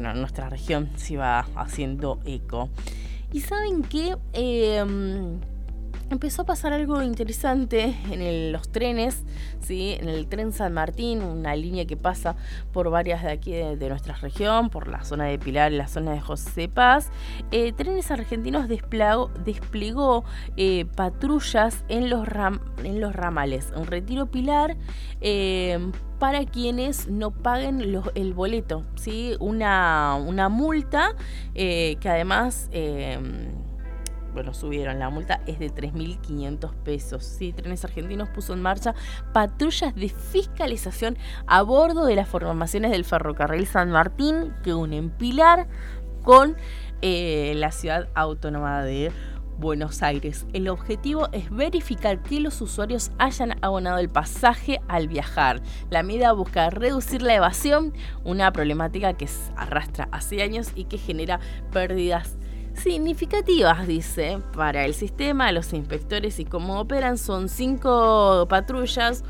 bueno, en nuestra región se va haciendo eco. Y ¿saben qué? Empezó a pasar algo interesante en los trenes, ¿sí? En el tren San Martín, una línea que pasa por varias de aquí de nuestra región, por la zona de Pilar y la zona de José Paz. Trenes Argentinos desplegó patrullas en los ramales, en Retiro Pilar, para quienes no paguen el boleto, ¿sí? Una multa que además... subieron, la multa es de 3.500 pesos. ¿Sí? Trenes Argentinos puso en marcha patrullas de fiscalización a bordo de las formaciones del ferrocarril San Martín que unen Pilar con la ciudad autónoma de Buenos Aires. El objetivo es verificar que los usuarios hayan abonado el pasaje al viajar. La medida busca reducir la evasión, una problemática que se arrastra hace años y que genera pérdidas significativas, dice, para el sistema. Los inspectores y cómo operan son 5 patrullas,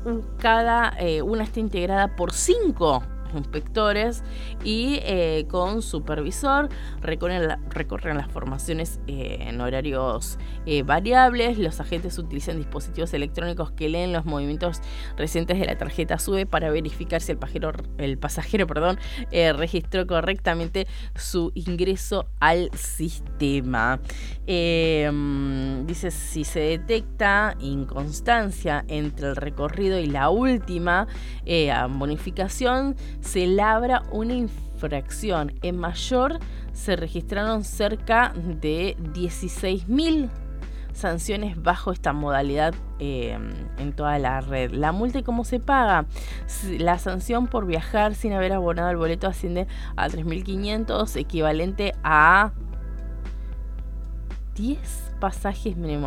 una está integrada por 5 inspectores y con supervisor. Recorren las formaciones en horarios variables. Los agentes utilizan dispositivos electrónicos que leen los movimientos recientes de la tarjeta SUBE para verificar si el pasajero registró correctamente su ingreso al sistema. Dice, si se detecta inconstancia entre el recorrido y la última bonificación, se labra una infracción. En mayor se registraron cerca de 16.000 sanciones bajo esta modalidad en toda la red. La multa y cómo se paga. La sanción por viajar sin haber abonado el boleto asciende a 3.500, equivalente a 10 pasajes mínimos.